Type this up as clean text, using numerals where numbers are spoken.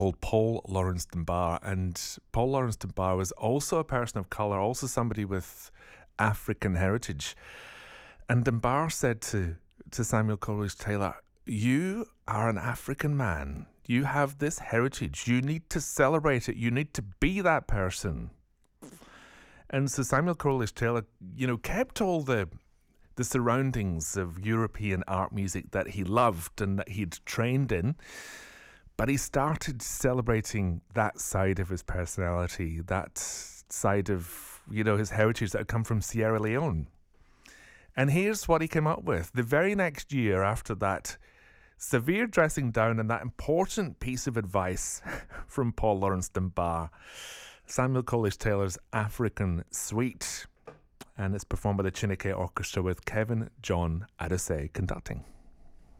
called Paul Laurence Dunbar. And Paul Laurence Dunbar was also a person of colour, also somebody with African heritage. And Dunbar said to Samuel Coleridge Taylor, "You are an African man. You have this heritage. You need to celebrate it. You need to be that person." And so Samuel Coleridge Taylor, kept all the surroundings of European art music that he loved and that he'd trained in. But he started celebrating that side of his personality, that side of, his heritage that had come from Sierra Leone. And here's what he came up with. The very next year after that severe dressing down and that important piece of advice from Paul Laurence Dunbar, Samuel Coleridge Taylor's African Suite. And it's performed by the Chineke Orchestra with Kevin John Adosei conducting.